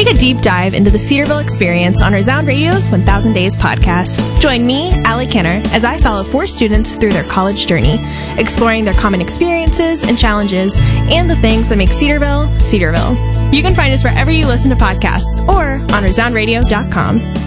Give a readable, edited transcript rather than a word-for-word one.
Take a deep dive into the Cedarville experience on Resound Radio's 1000 Days podcast. Join me, Allie Kenner, as I follow 4 students through their college journey, exploring their common experiences and challenges, and the things that make Cedarville, Cedarville. You can find us wherever you listen to podcasts or on resoundradio.com.